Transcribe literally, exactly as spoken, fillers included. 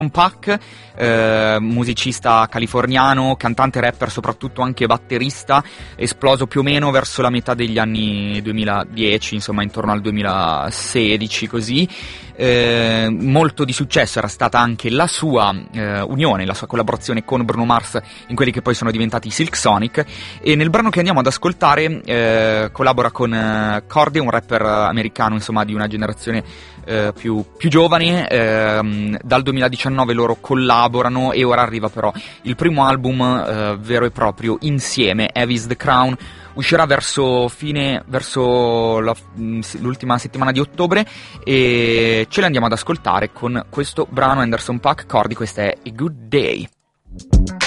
Paak, eh, musicista californiano, cantante, rapper, soprattutto anche batterista, esploso più o meno verso la metà degli anni duemiladieci, insomma intorno al duemilasedici così. Eh, molto di successo era stata anche la sua eh, unione, la sua collaborazione con Bruno Mars in quelli che poi sono diventati i Silk Sonic, e nel brano che andiamo ad ascoltare eh, collabora con eh, Cordy, un rapper americano insomma di una generazione eh, più, più giovane. Eh, dal duemiladiciannove loro collaborano e ora arriva però il primo album eh, vero e proprio insieme, Heavy's the Crown. Uscirà verso fine, verso la, l'ultima settimana di ottobre, e ce l'andiamo ad ascoltare con questo brano Anderson Paak, Cordy. Questa è A Good Day.